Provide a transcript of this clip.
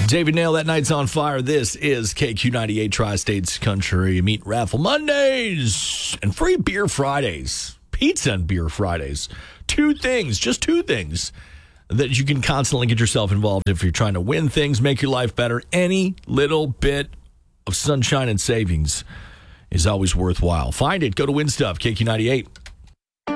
David Nail, that night's on fire. This is KQ98 Tri-States Country Meat Raffle Mondays and free beer Fridays. Pizza and beer Fridays. Just two things that you can constantly get yourself involved if you're trying to win things, make your life better. Any little bit of sunshine and savings is always worthwhile. Find it. Go to Win Stuff, KQ98.